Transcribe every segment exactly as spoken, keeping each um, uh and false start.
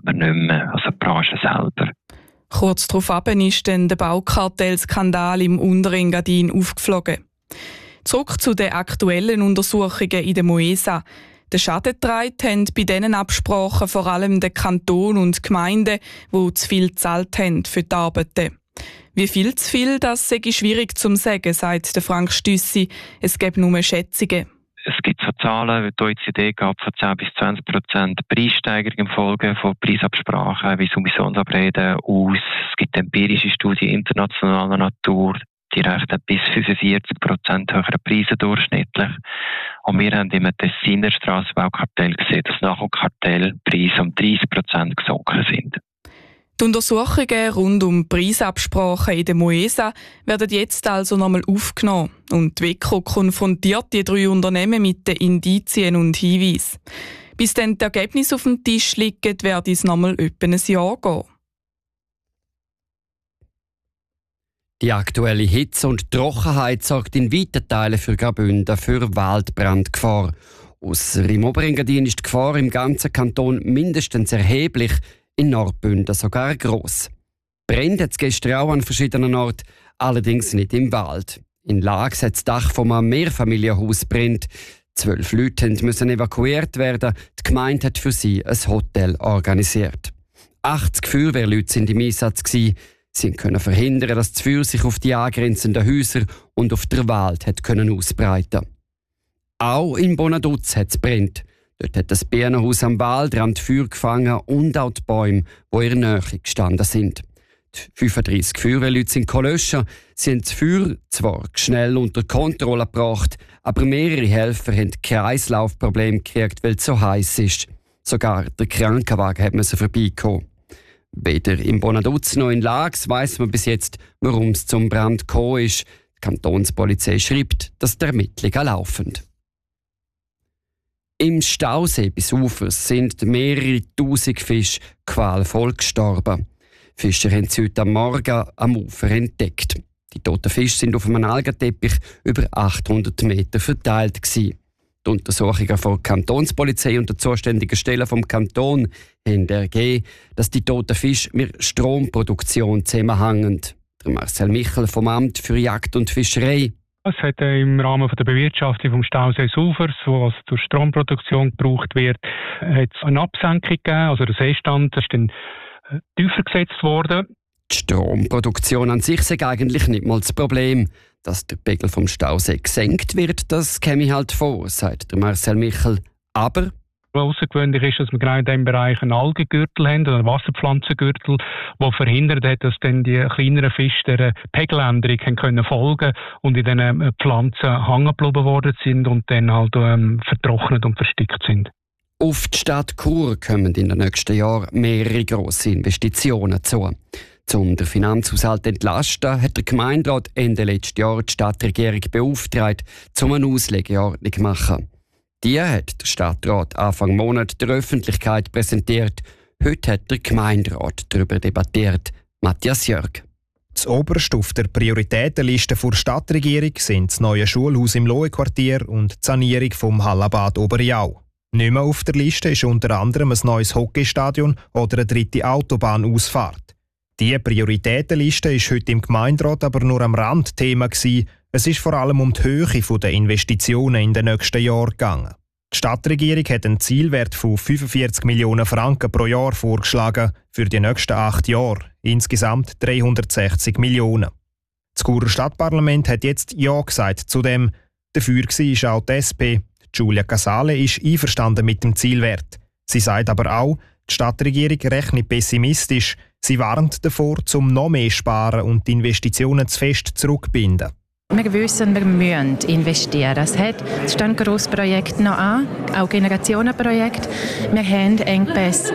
man nicht mehr, also die Branche selber. Kurz darauf ist dann der Baukartellskandal im Unterengadin aufgeflogen. Zurück zu den aktuellen Untersuchungen in der Moesa. Den Schaden getragen haben bei diesen Absprachen vor allem der Kanton und die Gemeinden, die zu viel gezahlt haben für die Arbeiten. Wie viel zu viel, das sei schwierig zu sagen, sagt Frank Stüssi. Es gibt nur Schätzungen. Es gibt so Zahlen, wie die O E C D gab, von zehn bis zwanzig Prozent Preissteigerung infolge von Preisabsprachen wie Submissionsabreden aus. Es gibt empirische Studien internationaler Natur, die rechnen bis fünfundvierzig Prozent höhere Preise durchschnittlich. Und wir haben im Tessiner Strassenbaukartell gesehen, dass nach dem Kartell Preise um dreißig Prozent gesunken sind. Die Untersuchungen rund um Preisabsprachen in der Moesa werden jetzt also nochmal aufgenommen. Und die W E C O konfrontiert die drei Unternehmen mit den Indizien und Hinweisen. Bis dann die Ergebnisse auf dem Tisch liegen, wird es nochmal etwa ein Jahr gehen. Die aktuelle Hitze und Trockenheit sorgt in weiten Teilen für Graubünden für Waldbrandgefahr. Ausser im Oberengadin ist die Gefahr im ganzen Kanton mindestens erheblich, in Nordbünden sogar gross. Brände hat es gestern auch an verschiedenen Orten, allerdings nicht im Wald. In Laax hat das Dach vom Mehrfamilienhaus brennt. Zwölf Leute mussten evakuiert werden. Die Gemeinde hat für sie ein Hotel organisiert. achtzig Feuerwehrleute sind im Einsatz gewesen. Sie können verhindern, dass das Feuer sich auf die angrenzenden Häuser und auf den Wald hat können ausbreiten. Auch in Bonaduz hat es brennt. Dort hat das Bienenhaus am Waldrand Feuer gefangen und auch die Bäume, die in der Nähe gestanden sind. Die fünfunddreissig Feuerwehrleute sind löschen. Sie haben das Feuer zwar schnell unter Kontrolle gebracht, aber mehrere Helfer haben Kreislaufprobleme gekriegt, weil es so heiß ist. Sogar der Krankenwagen musste vorbeikommen. Weder in Bonaduz noch in Laax weiss man bis jetzt, warum es zum Brand gekommen ist. Die Kantonspolizei schreibt, dass die Ermittlungen laufen. Im Stausee bis Ufers sind mehrere tausend Fische qualvoll gestorben. Fischer haben sie heute am Morgen am Ufer entdeckt. Die toten Fische sind auf einem Algenteppich über achthundert Meter verteilt gewesen. Die Untersuchungen von der Kantonspolizei und der zuständigen Stellen vom Kanton haben ergeben, dass die toten Fische mit Stromproduktion zusammenhängen. Der Marcel Michel vom Amt für Jagd und Fischerei. Es hat äh, im Rahmen von der Bewirtschaftung vom Stausee Ufers, wo also zur Stromproduktion gebraucht wird, hat es eine Absenkung gegeben. Also der Seestand ist dann äh, tiefer gesetzt worden. Die Stromproduktion an sich ist eigentlich nicht mal das Problem. Dass der Pegel vom Stausee gesenkt wird, das käme halt vor, sagt der Marcel Michel. Aber außergewöhnlich ist, dass wir genau in diesem Bereich einen Algengürtel haben, oder einen Wasserpflanzengürtel, der verhindert hat, dass dann die kleineren Fische der Pegeländerung haben können folgen und in diesen Pflanzen hängen geblieben worden sind und dann halt ähm, vertrocknet und verstickt sind. Auf die Stadt Chur kommen in den nächsten Jahren mehrere grosse Investitionen zu. Um den Finanzhaushalt zu entlasten, hat der Gemeinderat Ende letzten Jahr die Stadtregierung beauftragt, um eine Auslegeordnung zu machen. Die hat der Stadtrat Anfang Monat der Öffentlichkeit präsentiert. Heute hat der Gemeinderat darüber debattiert. Matthias Jörg. Das oberste auf der Prioritätenliste der Stadtregierung sind das neue Schulhaus im Lohe-Quartier und die Sanierung vom Hallabad Oberjau. Nicht mehr auf der Liste ist unter anderem ein neues Hockeystadion oder eine dritte Autobahnausfahrt. Diese Prioritätenliste ist heute im Gemeinderat aber nur am Rand Thema gewesen. Es ist vor allem um die Höhe der Investitionen in den nächsten Jahren gegangen. Die Stadtregierung hat einen Zielwert von fünfundvierzig Millionen Franken pro Jahr vorgeschlagen für die nächsten acht Jahre, insgesamt dreihundertsechzig Millionen. Das Churer Stadtparlament hat jetzt Ja gesagt zu dem. Dafür war auch die S P. Giulia Casale ist einverstanden mit dem Zielwert. Sie sagt aber auch, die Stadtregierung rechnet pessimistisch. Sie warnt davor, zum noch mehr sparen und die Investitionen zu fest zurückbinden. Wir wissen, wir müssen investieren. Es hat, es stehen Grossprojekte noch an, auch Generationenprojekte. Wir haben Engpässe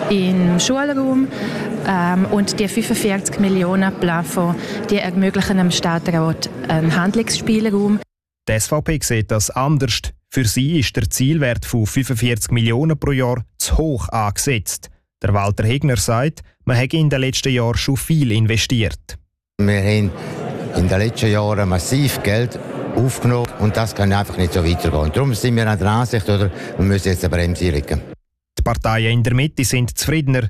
im Schulraum ähm, und die fünfundvierzig Millionen Plafond, die ermöglichen dem Stadtrat einen Handlungsspielraum. Die S V P sieht das anders. Für sie ist der Zielwert von fünfundvierzig Millionen pro Jahr zu hoch angesetzt. Der Walter Hegner sagt, man habe in den letzten Jahren schon viel investiert. Wir haben in den letzten Jahren massiv Geld aufgenommen und das kann einfach nicht so weitergehen. Darum sind wir an der Ansicht, oder, wir müssen jetzt eine Bremse legen. Die Parteien in der Mitte sind zufriedener.